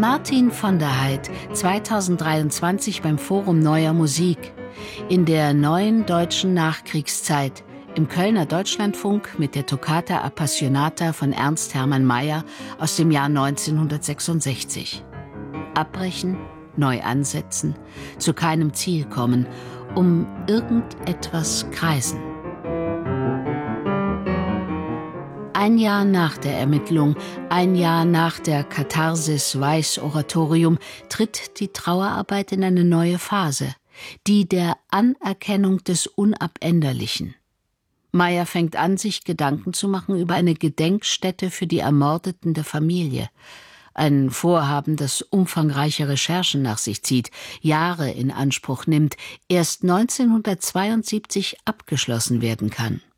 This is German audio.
Martin von der Heydt, 2023 beim Forum Neuer Musik. In der neuen deutschen Nachkriegszeit. Im Kölner Deutschlandfunk mit der Toccata Appassionata von Ernst Hermann Mayer aus dem Jahr 1966. Abbrechen, neu ansetzen, zu keinem Ziel kommen, um irgendetwas kreisen. Ein Jahr nach der Ermittlung, ein Jahr nach der Katharsis Weiß-Oratorium tritt die Trauerarbeit in eine neue Phase, die der Anerkennung des Unabänderlichen. Mayer fängt an, sich Gedanken zu machen über eine Gedenkstätte für die Ermordeten der Familie. Ein Vorhaben, das umfangreiche Recherchen nach sich zieht, Jahre in Anspruch nimmt, erst 1972 abgeschlossen werden kann.